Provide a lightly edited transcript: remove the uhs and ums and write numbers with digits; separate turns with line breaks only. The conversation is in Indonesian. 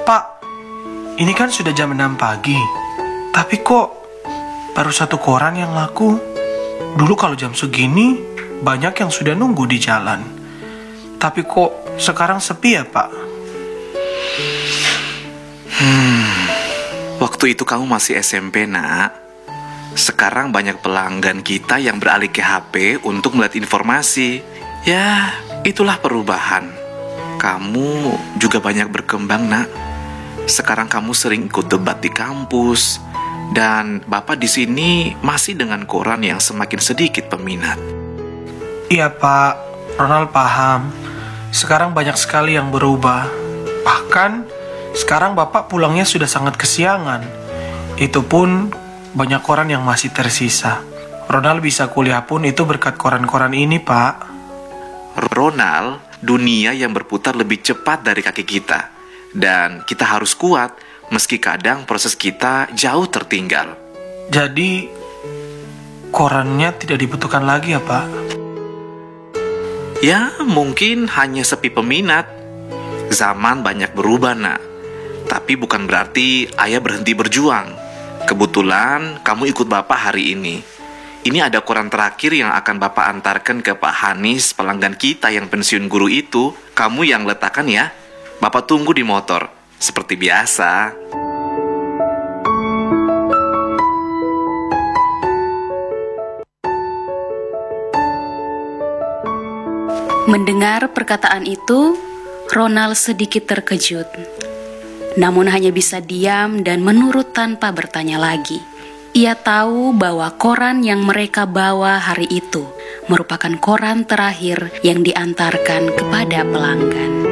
Pak, ini kan sudah jam 6 pagi. Tapi kok baru satu koran yang laku? Dulu kalau jam segini banyak yang sudah nunggu di jalan. Tapi kok sekarang sepi ya, Pak?
Waktu itu kamu masih SMP, nak. Sekarang banyak pelanggan kita yang beralih ke HP untuk melihat informasi. Ya, itulah perubahan. Kamu juga banyak berkembang, nak. Sekarang kamu sering ikut debat di kampus. Dan Bapak di sini masih dengan koran yang semakin sedikit peminat.
Iya, Pak. Ronald paham. Sekarang banyak sekali yang berubah. Bahkan sekarang Bapak pulangnya sudah sangat kesiangan. Itu pun banyak koran yang masih tersisa. Ronald bisa kuliah pun itu berkat koran-koran ini, Pak.
Ronald, dunia yang berputar lebih cepat dari kaki kita. Dan kita harus kuat, meski kadang proses kita jauh tertinggal.
Jadi, korannya tidak dibutuhkan lagi ya, Pak?
Ya, mungkin hanya sepi peminat. Zaman banyak berubah, nak. Tapi bukan berarti ayah berhenti berjuang. Kebetulan kamu ikut Bapak hari ini. Ini ada koran terakhir yang akan Bapak antarkan ke Pak Hanis, pelanggan kita yang pensiun guru itu. Kamu yang letakkan ya. Bapak tunggu di motor, seperti biasa.
Mendengar perkataan itu, Ronald sedikit terkejut. Namun hanya bisa diam dan menurut tanpa bertanya lagi. Ia tahu bahwa koran yang mereka bawa hari itu merupakan koran terakhir yang diantarkan kepada pelanggan.